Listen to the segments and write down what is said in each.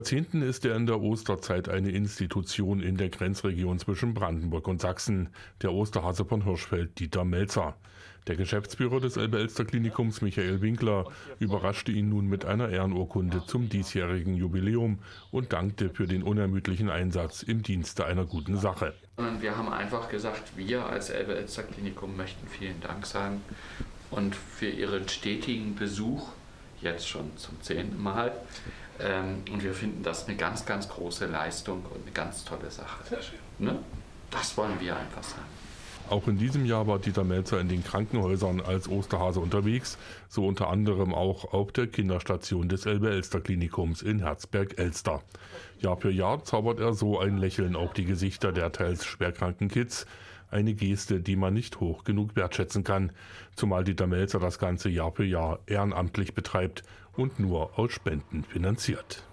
Jahrzehnten ist er in der Osterzeit eine Institution in der Grenzregion zwischen Brandenburg und Sachsen, der Osterhase von Hirschfeld, Dieter Melzer. Der Geschäftsführer des Elbe-Elster-Klinikums, Michael Winkler, überraschte ihn nun mit einer Ehrenurkunde zum diesjährigen Jubiläum und dankte für den unermüdlichen Einsatz im Dienste einer guten Sache. Wir haben einfach gesagt, wir als Elbe-Elster-Klinikum möchten vielen Dank sagen und für Ihren stetigen Besuch, jetzt schon zum 10. Mal. Und wir finden das eine ganz, ganz große Leistung und eine ganz tolle Sache. Sehr schön. Ne? Das wollen wir einfach sagen. Auch in diesem Jahr war Dieter Melzer in den Krankenhäusern als Osterhase unterwegs, so unter anderem auch auf der Kinderstation des Elbe-Elster-Klinikums in Herzberg-Elster. Jahr für Jahr zaubert er so ein Lächeln auf die Gesichter der teils schwerkranken Kids. Eine Geste, die man nicht hoch genug wertschätzen kann, zumal Dieter Melzer das Ganze Jahr für Jahr ehrenamtlich betreibt und nur aus Spenden finanziert.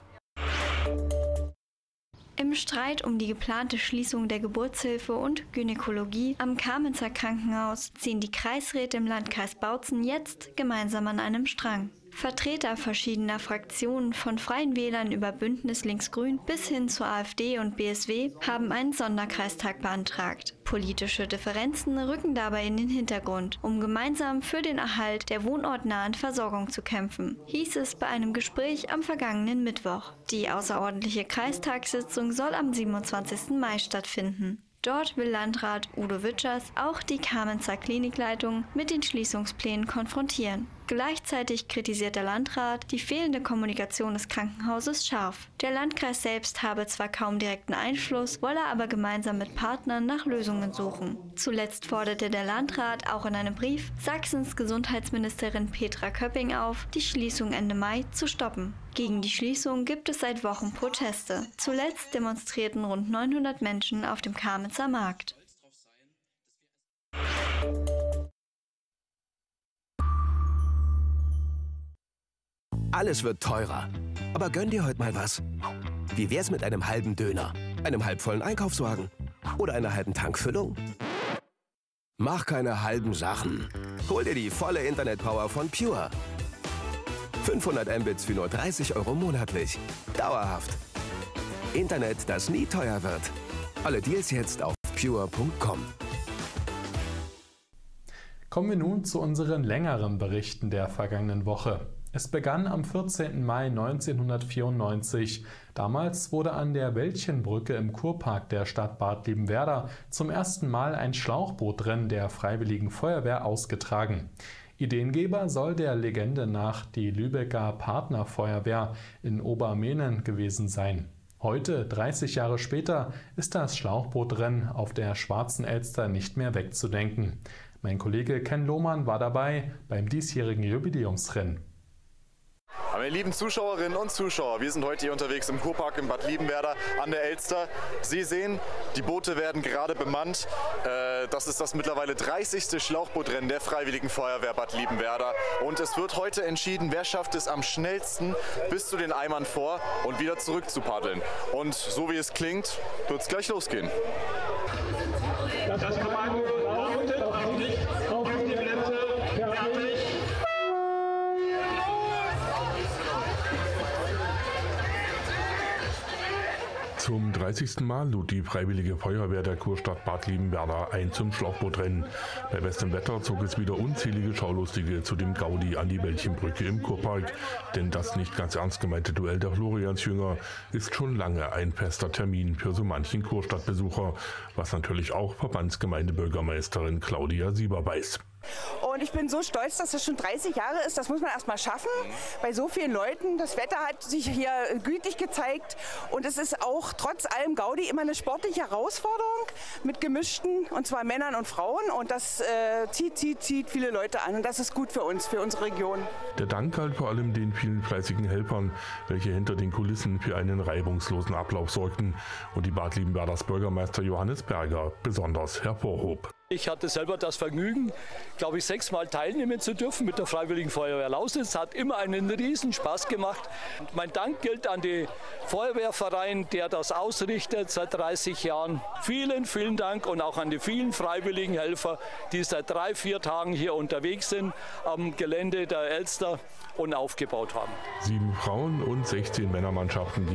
Im Streit um die geplante Schließung der Geburtshilfe und Gynäkologie am Kamenzer Krankenhaus ziehen die Kreisräte im Landkreis Bautzen jetzt gemeinsam an einem Strang. Vertreter verschiedener Fraktionen von Freien Wählern über Bündnis Links-Grün bis hin zur AfD und BSW haben einen Sonderkreistag beantragt. Politische Differenzen rücken dabei in den Hintergrund, um gemeinsam für den Erhalt der wohnortnahen Versorgung zu kämpfen, hieß es bei einem Gespräch am vergangenen Mittwoch. Die außerordentliche Kreistagssitzung soll am 27. Mai stattfinden. Dort will Landrat Udo Witschers auch die Kamenzer Klinikleitung mit den Schließungsplänen konfrontieren. Gleichzeitig kritisiert der Landrat die fehlende Kommunikation des Krankenhauses scharf. Der Landkreis selbst habe zwar kaum direkten Einfluss, wolle aber gemeinsam mit Partnern nach Lösungen suchen. Zuletzt forderte der Landrat auch in einem Brief Sachsens Gesundheitsministerin Petra Köpping auf, die Schließung Ende Mai zu stoppen. Gegen die Schließung gibt es seit Wochen Proteste. Zuletzt demonstrierten rund 900 Menschen auf dem Kamenzer Markt. Alles wird teurer. Aber gönn dir heute mal was. Wie wär's mit einem halben Döner, einem halbvollen Einkaufswagen oder einer halben Tankfüllung? Mach keine halben Sachen. Hol dir die volle Internetpower von Pure. 500 Mbits für nur 30 € monatlich. Dauerhaft. Internet, das nie teuer wird. Alle Deals jetzt auf pure.com. Kommen wir nun zu unseren längeren Berichten der vergangenen Woche. Es begann am 14. Mai 1994. Damals wurde an der Wäldchenbrücke im Kurpark der Stadt Bad Liebenwerda zum ersten Mal ein Schlauchbootrennen der Freiwilligen Feuerwehr ausgetragen. Ideengeber soll der Legende nach die Lübecker Partnerfeuerwehr in Obermehnen gewesen sein. Heute, 30 Jahre später, ist das Schlauchbootrennen auf der Schwarzen Elster nicht mehr wegzudenken. Mein Kollege Ken Lohmann war dabei beim diesjährigen Jubiläumsrennen. Meine lieben Zuschauerinnen und Zuschauer, wir sind heute hier unterwegs im Kurpark in Bad Liebenwerda an der Elster. Sie sehen, die Boote werden gerade bemannt. Das ist das mittlerweile 30. Schlauchbootrennen der Freiwilligen Feuerwehr Bad Liebenwerda. Und es wird heute entschieden, wer schafft es am schnellsten bis zu den Eimern vor und wieder zurück zu paddeln. Und so wie es klingt, wird es gleich losgehen. Das Kommando lautet auf die Plätze, fertig. Zum 30. Mal lud die Freiwillige Feuerwehr der Kurstadt Bad Liebenwerda ein zum Schlauchbootrennen. Bei bestem Wetter zog es wieder unzählige Schaulustige zu dem Gaudi an die Wäldchenbrücke im Kurpark. Denn das nicht ganz ernst gemeinte Duell der Floriansjünger ist schon lange ein fester Termin für so manchen Kurstadtbesucher, was natürlich auch Verbandsgemeindebürgermeisterin Claudia Sieber weiß. Und ich bin so stolz, dass das schon 30 Jahre ist. Das muss man erst mal schaffen. Bei so vielen Leuten. Das Wetter hat sich hier gütig gezeigt. Und es ist auch trotz allem Gaudi immer eine sportliche Herausforderung mit gemischten, und zwar Männern und Frauen. Und das zieht viele Leute an. Und das ist gut für uns, für unsere Region. Der Dank galt vor allem den vielen fleißigen Helfern, welche hinter den Kulissen für einen reibungslosen Ablauf sorgten und die Bad Liebenwerdas Bürgermeister Johannes Berger besonders hervorhob. Ich hatte selber das Vergnügen, glaube ich, 6-mal teilnehmen zu dürfen mit der Freiwilligen Feuerwehr Lausitz. Hat immer einen riesen Spaß gemacht. Und mein Dank gilt an den Feuerwehrverein, der das ausrichtet seit 30 Jahren. Vielen, vielen Dank und auch an die vielen freiwilligen Helfer, die seit 3-4 Tagen hier unterwegs sind am Gelände der Elster und aufgebaut haben. 7 Frauen- und 16 Männermannschaften